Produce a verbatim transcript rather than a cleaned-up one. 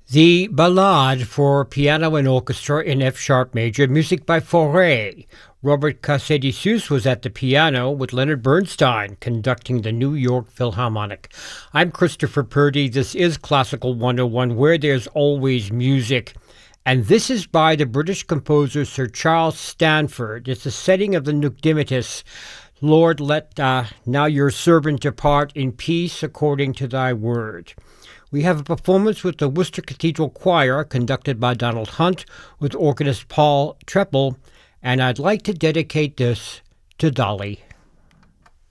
The Ballade for Piano and Orchestra in F sharp major, music by Fauré. Robert Casadesus was at the piano with Leonard Bernstein conducting the New York Philharmonic. I'm Christopher Purdy. This is Classical one oh one, where there's always music. And this is by the British composer Sir Charles Stanford. It's a setting of the Nunc Dimittis. Lord, let uh, now your servant depart in peace according to thy word. We have a performance with the Worcester Cathedral Choir, conducted by Donald Hunt, with organist Paul Trepel, and I'd like to dedicate this to Dolly.